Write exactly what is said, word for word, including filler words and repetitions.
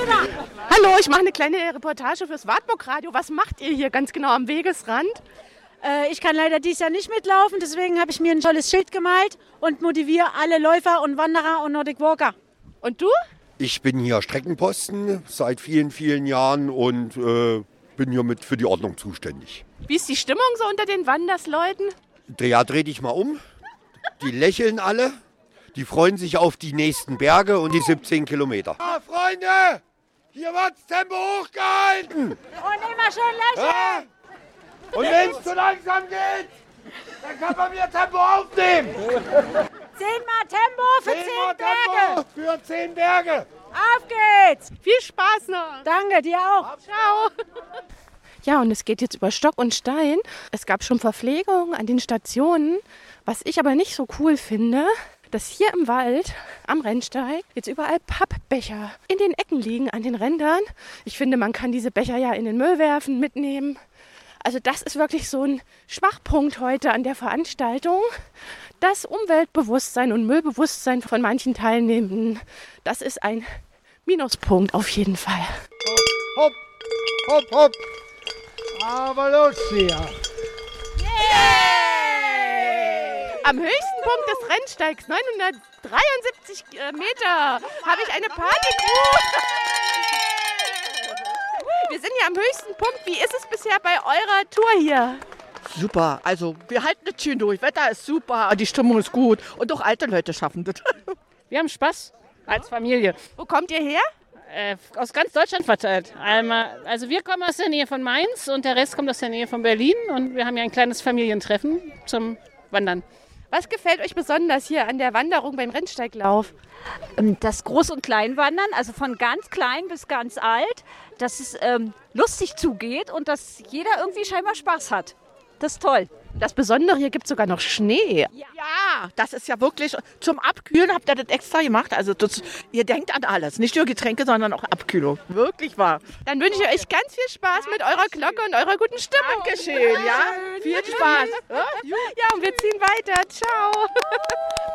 Hallo, ich mache eine kleine Reportage fürs Wartburg-Radio. Was macht ihr hier ganz genau am Wegesrand? Äh, ich kann leider dieses Jahr nicht mitlaufen, deswegen habe ich mir ein tolles Schild gemalt und motiviere alle Läufer und Wanderer und Nordic Walker. Und du? Ich bin hier Streckenposten seit vielen, vielen Jahren und äh, bin hier mit für die Ordnung zuständig. Wie ist die Stimmung so unter den Wandersleuten? Ja, dreh dich mal um. Die lächeln alle. Die freuen sich auf die nächsten Berge und die siebzehn Kilometer. Ah, Freunde! Hier wird's Tempo hochgehalten! Und immer schön lächeln! Ja? Und wenn es zu langsam geht, dann kann man wieder Tempo aufnehmen! Zehnmal Tempo für Zehnmal zehn Berge! Tempo für zehn Berge! Auf geht's! Viel Spaß noch! Danke, dir auch! Ciao! Ja, und es geht jetzt über Stock und Stein. Es gab schon Verpflegung an den Stationen. Was ich aber nicht so cool finde, dass hier im Wald am Rennsteig jetzt überall Pappbecher in den Ecken liegen, an den Rändern. Ich finde, man kann diese Becher ja in den Müll werfen, mitnehmen. Also das ist wirklich so ein Schwachpunkt heute an der Veranstaltung. Das Umweltbewusstsein und Müllbewusstsein von manchen Teilnehmenden, das ist ein Minuspunkt auf jeden Fall. Hopp, hopp, hopp. Aber los hier. Yeah! Am höchsten Punkt des Rennsteigs, neunhundertdreiundsiebzig Meter, habe ich eine Partycrew. Wir sind ja am höchsten Punkt. Wie ist es bisher bei eurer Tour hier? Super, also wir halten das schön durch. Wetter ist super, die Stimmung ist gut und auch alte Leute schaffen das. Wir haben Spaß als Familie. Wo kommt ihr her? Äh, aus ganz Deutschland verteilt. Einmal, also wir kommen aus der Nähe von Mainz und der Rest kommt aus der Nähe von Berlin und wir haben ja ein kleines Familientreffen zum Wandern. Was gefällt euch besonders hier an der Wanderung beim Rennsteiglauf? Das Groß- und Kleinwandern, also von ganz klein bis ganz alt, dass es ähm, lustig zugeht und dass jeder irgendwie scheinbar Spaß hat. Das ist toll. Das Besondere, hier gibt es sogar noch Schnee. Ja, das ist ja wirklich, zum Abkühlen habt ihr das extra gemacht. Also das, ihr denkt an alles, nicht nur Getränke, sondern auch Abkühlung. Wirklich wahr. Dann wünsche ich euch ganz viel Spaß mit eurer Glocke und eurer guten Stimmung. Dankeschön, ja. Viel Spaß. Ja, und wir ziehen weiter. Ciao.